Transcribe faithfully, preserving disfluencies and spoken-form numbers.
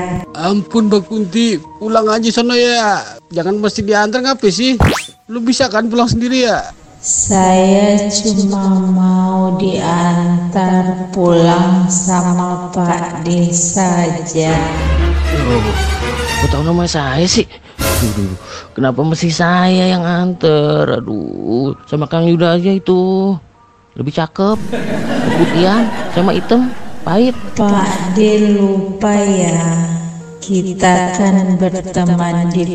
Ampun Mbak Kunti, pulang aja sono ya. Jangan mesti diantar ngapa sih? Lu bisa kan pulang sendiri ya? Saya cuma mau diantar pulang sama Pak D saja. Loh, kok tahu nama saya sih? Aduh, kenapa mesti saya yang anter? Aduh, sama Kang Yuda aja itu. Lebih cakep, keputihan, sama hitam, pahit. Pak D lupa ya, kita kan berteman di